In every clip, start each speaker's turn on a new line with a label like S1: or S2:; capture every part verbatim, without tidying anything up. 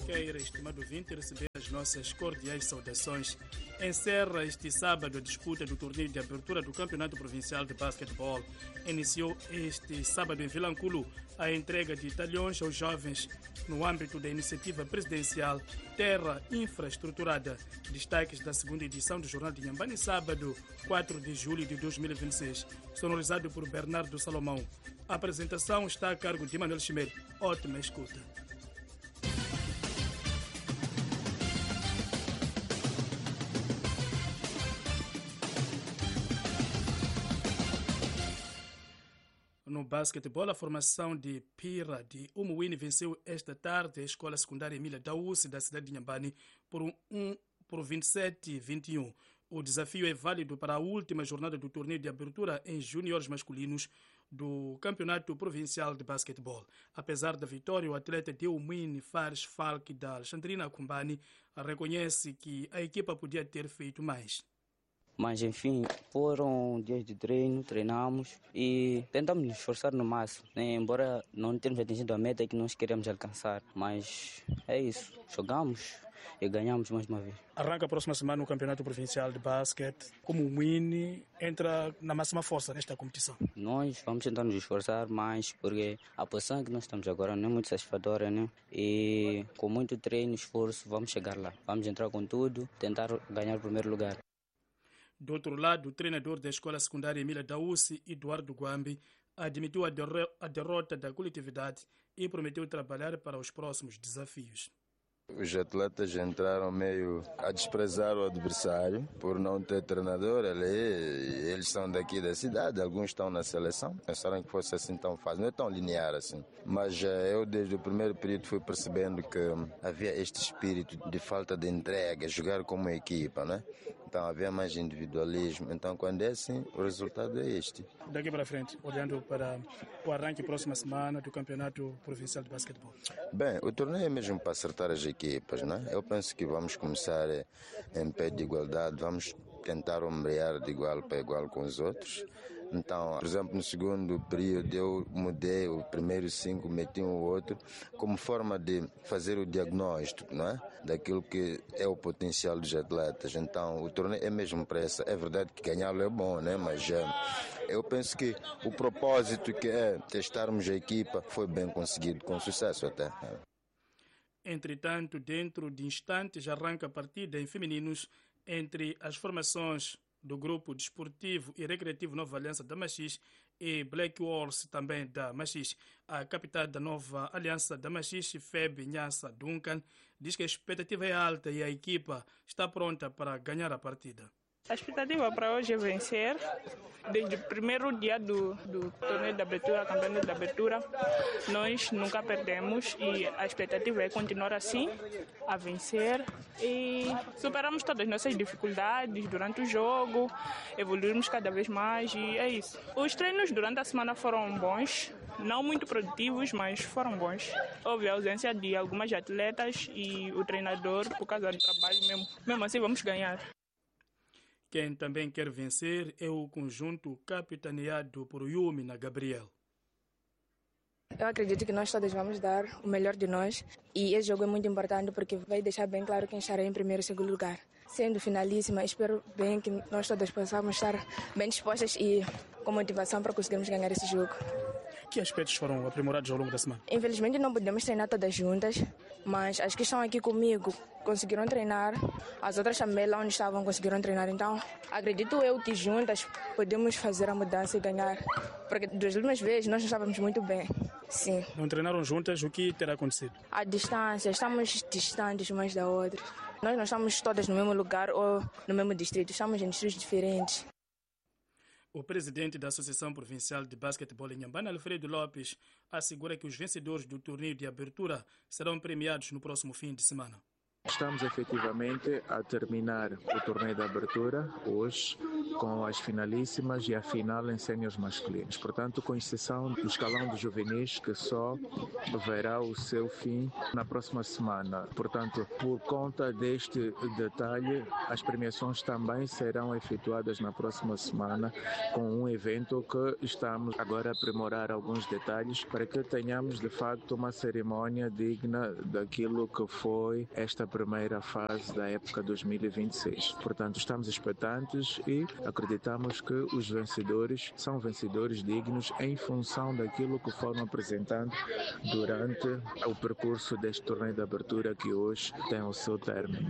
S1: queira, estimado ouvinte, receber as nossas cordiais saudações. Encerra este sábado a disputa do torneio de abertura do Campeonato Provincial de Basquetebol. Iniciou este sábado em Vilanculo a entrega de talhões aos jovens no âmbito da iniciativa presidencial Terra Infraestruturada. Destaques da segunda edição do Jornal de Inhambane, sábado, quatro de julho de dois mil e vinte e seis, sonorizado por Bernardo Salomão. A apresentação está a cargo de Manuel Chimeiro. Ótima escuta. No basquetebol, a formação de Pira de Umuwini venceu esta tarde a Escola Secundária Emília Daúce da cidade de Inhambane por, um, um, por vinte e sete a vinte e um. O desafio é válido para a última jornada do torneio de abertura em júniores masculinos do Campeonato Provincial de Basquetebol. Apesar da vitória, o atleta de Umuwini Fares Falk da Alexandrina Kumbani reconhece que a equipa podia ter feito mais.
S2: Mas, enfim, foram dias de treino, treinamos e tentamos nos esforçar no máximo, né? Embora não tenhamos atingido a meta que nós queríamos alcançar. Mas é isso, jogamos e ganhamos mais uma vez.
S1: Arranca a próxima semana o Campeonato Provincial de Basquete. Como o Umuwini entra na máxima força nesta competição?
S2: Nós vamos tentar nos esforçar mais, porque a posição que nós estamos agora não é muito satisfatória, né? E com muito treino e esforço vamos chegar lá. Vamos entrar com tudo, tentar ganhar o primeiro lugar.
S1: Do outro lado, o treinador da Escola Secundária Emília Daúce, Eduardo Guambi, admitiu a, derro- a derrota da coletividade e prometeu trabalhar para os próximos desafios.
S3: Os atletas entraram meio a desprezar o adversário por não ter treinador. Eles são daqui da cidade, alguns estão na seleção. Pensaram que fosse assim tão fácil, não é tão linear assim. Mas eu desde o primeiro período fui percebendo que havia este espírito de falta de entrega, jogar como equipa, né? Então havia mais individualismo. Então quando é assim, o resultado é este.
S1: Daqui para frente, olhando para o arranque próxima semana do Campeonato Provincial de Basquetebol.
S3: Bem, o torneio é mesmo para acertar as equipas, né? Eu penso que vamos começar em pé de igualdade, vamos tentar ombrear de igual para igual com os outros. Então, por exemplo, no segundo período eu mudei o primeiro cinco, meti um outro, como forma de fazer o diagnóstico, não é? Daquilo que é o potencial dos atletas. Então, o torneio é mesmo para essa. É verdade que ganhá-lo é bom, né? Mas é, eu penso que o propósito que é testarmos a equipa foi bem conseguido, com sucesso até.
S1: Entretanto, dentro de instantes, arranca a partida em femininos entre as formações do Grupo Desportivo e Recreativo Nova Aliança da Machis e Black Wars também da Machis. A capitã da Nova Aliança da Machis, Feb Nhansa Duncan, diz que a expectativa é alta e a equipa está pronta para ganhar a partida.
S4: A expectativa para hoje é vencer. Desde o primeiro dia do, do torneio de abertura, campeonato de abertura, nós nunca perdemos e a expectativa é continuar assim, a vencer e superamos todas as nossas dificuldades durante o jogo, evoluirmos cada vez mais e é isso. Os treinos durante a semana foram bons, não muito produtivos, mas foram bons. Houve a ausência de algumas atletas e o treinador por causa do trabalho mesmo. Mesmo assim vamos ganhar.
S1: Quem também quer vencer é o conjunto capitaneado por Yumi na Gabriel.
S5: Eu acredito que nós todos vamos dar o melhor de nós e esse jogo é muito importante porque vai deixar bem claro quem estará em primeiro e segundo lugar. Sendo finalíssima, espero bem que nós todos possamos estar bem dispostas e com motivação para conseguirmos ganhar esse jogo.
S1: Que aspectos foram aprimorados ao longo da semana?
S5: Infelizmente não podemos treinar todas juntas, mas as que estão aqui comigo conseguiram treinar, as outras também lá onde estavam conseguiram treinar, então acredito eu que juntas podemos fazer a mudança e ganhar, porque das últimas vezes nós não estávamos muito bem. Sim.
S1: Não treinaram juntas, o que terá acontecido?
S5: A distância, estamos distantes umas da outra. Nós não estamos todas no mesmo lugar ou no mesmo distrito, estamos em distritos diferentes.
S1: O presidente da Associação Provincial de Basquetebol em Inhambane, Alfredo Lopes, assegura que os vencedores do torneio de abertura serão premiados no próximo fim de semana.
S6: Estamos efetivamente a terminar o torneio de abertura hoje com as finalíssimas e a final em séniores masculinos. Portanto, com exceção do escalão dos juvenis, que só verá o seu fim na próxima semana. Portanto, por conta deste detalhe, as premiações também serão efetuadas na próxima semana com um evento que estamos agora a aprimorar alguns detalhes para que tenhamos de facto uma cerimónia digna daquilo que foi esta primeira fase da época dois mil e vinte e seis. Portanto, estamos expectantes e acreditamos que os vencedores são vencedores dignos em função daquilo que foram apresentando durante o percurso deste torneio de abertura que hoje tem o seu término.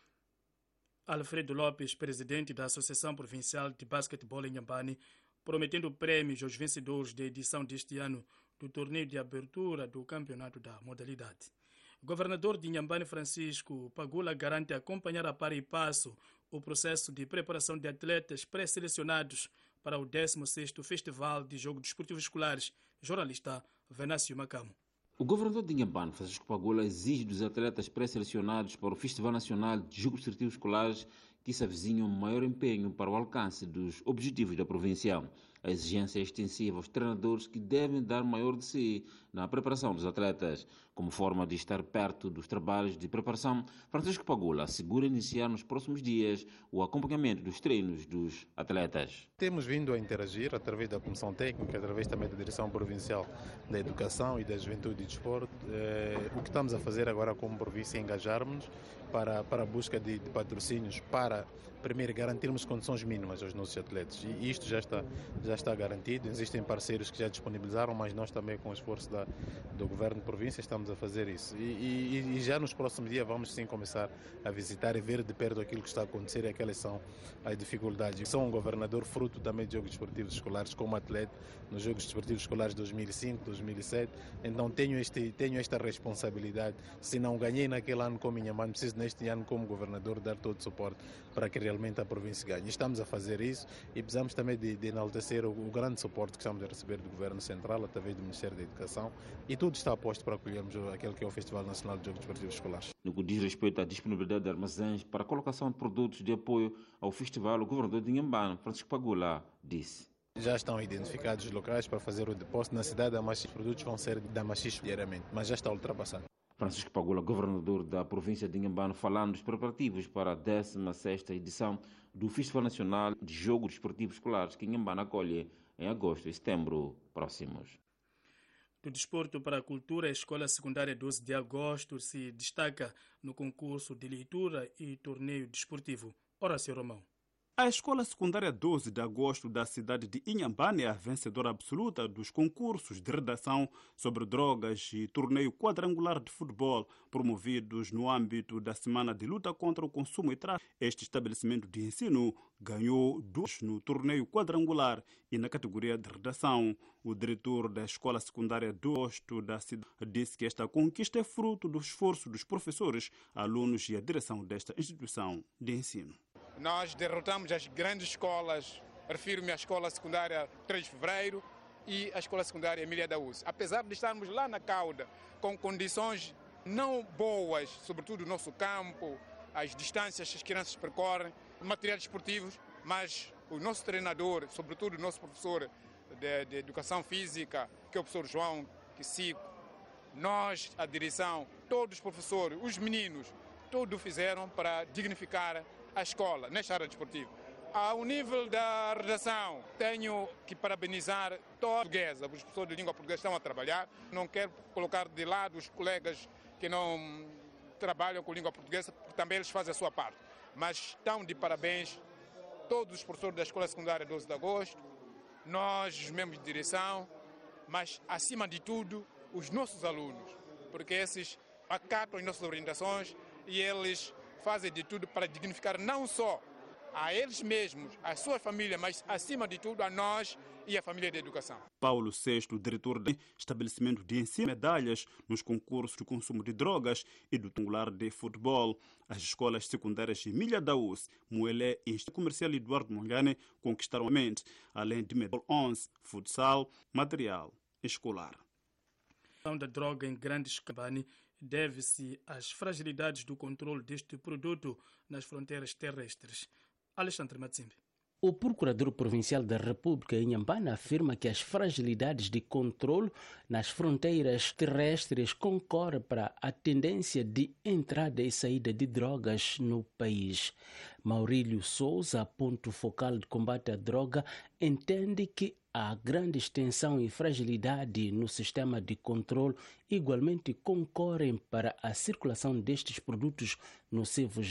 S1: Alfredo Lopes, presidente da Associação Provincial de Basquetebol em Inhambane, prometendo prêmios aos vencedores da edição deste ano do torneio de abertura do campeonato da modalidade. O governador de Inhambane, Francisco Pagula, garante acompanhar a par e passo o processo de preparação de atletas pré-selecionados para o décimo sexto Festival de Jogos Desportivos Escolares. Jornalista Venâncio Macamo.
S7: O governador de Inhambane, Francisco Pagula, exige dos atletas pré-selecionados para o Festival Nacional de Jogos Desportivos Escolares que se avizinham maior empenho para o alcance dos objetivos da província. A exigência é extensiva aos treinadores que devem dar maior de si na preparação dos atletas. Como forma de estar perto dos trabalhos de preparação, Francisco Pagula assegura iniciar nos próximos dias o acompanhamento dos treinos dos atletas.
S8: Temos vindo a interagir através da Comissão Técnica, através também da Direção Provincial da Educação e da Juventude e Desporto. Eh, o que estamos a fazer agora como província é engajarmos-nos para, para a busca de, de patrocínios para, primeiro, garantirmos condições mínimas aos nossos atletas. E isto já está, já está garantido. Existem parceiros que já disponibilizaram, mas nós também, com o esforço da, do Governo de Província, estamos a fazer isso. E, e, e já nos próximos dias vamos sim começar a visitar e ver de perto aquilo que está a acontecer e aquelas são as dificuldades. Sou um governador fruto também de Jogos Desportivos Escolares, como atleta nos Jogos Desportivos Escolares de dois mil e cinco, dois mil e sete. Então tenho, este, tenho esta responsabilidade. Se não ganhei naquele ano como Inhambane, preciso neste ano como governador dar todo o suporte para que realmente a província ganhe. Estamos a fazer isso e precisamos também de, de enaltecer o, o grande suporte que estamos a receber do Governo Central através do Ministério da Educação, e tudo está posto para acolhermos aquele que é o Festival Nacional de Jogos Desportivos Escolares.
S7: No que diz respeito à disponibilidade de armazéns para a colocação de produtos de apoio ao festival, o governador de Inhambane, Francisco Pagula, disse:
S8: já estão identificados os locais para fazer o depósito na cidade da Machixe. Os produtos vão ser da Machixe diariamente, mas já está ultrapassado.
S7: Francisco Pagula, governador da província de Inhambane, falando dos preparativos para a décima sexta edição do Festival Nacional de Jogos Desportivos Escolares, que Inhambane acolhe em agosto e setembro próximos.
S1: Do desporto para a cultura, a Escola Secundária doze de agosto se destaca no concurso de leitura e torneio desportivo. Horácio Romão.
S9: A Escola Secundária doze de agosto da cidade de Inhambane é a vencedora absoluta dos concursos de redação sobre drogas e torneio quadrangular de futebol promovidos no âmbito da Semana de Luta contra o Consumo e Tráfico. Este estabelecimento de ensino ganhou dois no torneio quadrangular e na categoria de redação. O diretor da Escola Secundária doze da cidade disse que esta conquista é fruto do esforço dos professores, alunos e a direção desta instituição de ensino.
S10: Nós derrotamos as grandes escolas, refiro-me à Escola Secundária três de Fevereiro e à Escola Secundária Emília da Uzi. Apesar de estarmos lá na cauda, com condições não boas, sobretudo no nosso campo, as distâncias que as crianças percorrem, materiais esportivos, mas o nosso treinador, sobretudo o nosso professor de, de Educação Física, que é o professor João Quicico, nós, a direção, todos os professores, os meninos, tudo fizeram para dignificar a escola nesta área desportiva. Ao nível da redação, tenho que parabenizar toda a portuguesa. Os professores de língua portuguesa estão a trabalhar. Não quero colocar de lado os colegas que não trabalham com língua portuguesa, porque também eles fazem a sua parte. Mas estão de parabéns todos os professores da Escola Secundária doze de agosto, nós, os membros de direção, mas, acima de tudo, os nossos alunos, porque esses acatam as nossas orientações e eles fazem de tudo para dignificar não só a eles mesmos, a sua família, mas acima de tudo a nós e a família de educação.
S9: Paulo Sexto, diretor do estabelecimento de ensino, medalhas nos concursos de consumo de drogas e do triangular de futebol. As escolas secundárias Emília da Uzi, Moelé e Instituto Comercial Eduardo Mondlane conquistaram a mente, além de medal onze, futsal, material escolar.
S1: A da droga em Grande Escambane deve-se às fragilidades do controle deste produto nas fronteiras terrestres. Alexandre Matsimbe.
S11: O Procurador Provincial da República em Inhambane afirma que as fragilidades de controle nas fronteiras terrestres concorrem para a tendência de entrada e saída de drogas no país. Maurílio Souza, ponto focal de combate à droga, entende que há grande extensão e fragilidade no sistema de controle, igualmente concorrem para a circulação destes produtos nocivos